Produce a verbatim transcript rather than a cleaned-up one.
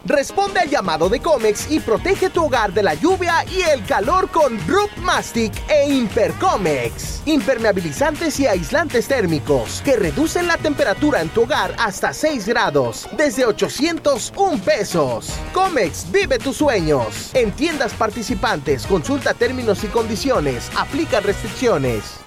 Responde al llamado de Comex y protege tu hogar de la lluvia y el calor con Rub Mastic e Impercomex. Impermeabilizantes y aislantes térmicos que reducen la temperatura en tu hogar hasta seis grados desde ochocientos un pesos. Comex, vive tus sueños. En tiendas participantes, consulta términos y condiciones. Aplica restricciones.